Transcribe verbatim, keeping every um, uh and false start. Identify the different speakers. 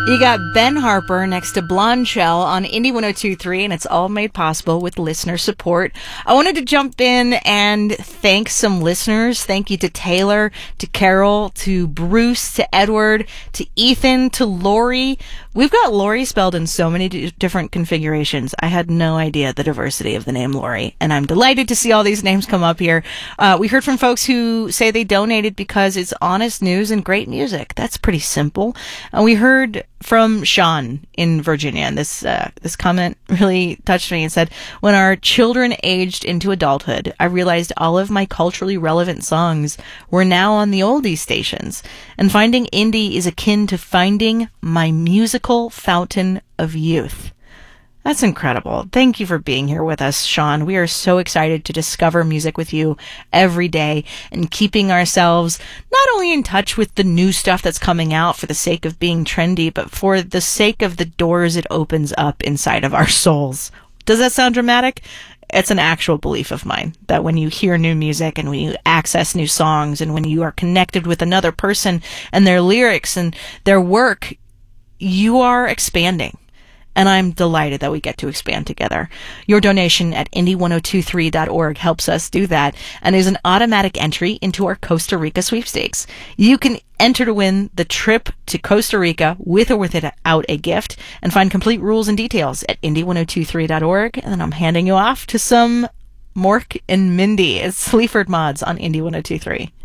Speaker 1: You got Ben Harper next to Blonde Shell on Indie one oh two point three, and it's all made possible with listener support. I wanted to jump in and thank some listeners. Thank you to Taylor, to Carol, to Bruce, to Edward, to Ethan, to Lori. We've got Lori spelled in so many d- different configurations. I had no idea the diversity of the name Lori, and I'm delighted to see all these names come up here. Uh, we heard from folks who say they donated because it's honest news and great music. That's pretty simple. And we heard from Sean in Virginia, and this uh, this comment really touched me and said, when our children aged into adulthood, I realized all of my culturally relevant songs were now on the oldies stations, and finding indie is akin to finding my musical fountain of youth. That's incredible. Thank you for being here with us, Sean. We are so excited to discover music with you every day and keeping ourselves not only in touch with the new stuff that's coming out for the sake of being trendy, but for the sake of the doors it opens up inside of our souls. Does that sound dramatic? It's an actual belief of mine that when you hear new music and when you access new songs and when you are connected with another person and their lyrics and their work, you are expanding. And I'm delighted that we get to expand together. Your donation at indie one oh two three dot org helps us do that, and is an automatic entry into our Costa Rica sweepstakes. You can enter to win the trip to Costa Rica with or without a gift, and find complete rules and details at indie one oh two three dot org. And then I'm handing you off to some Mork and Mindy as Sleaford Mods on Indie one oh two three.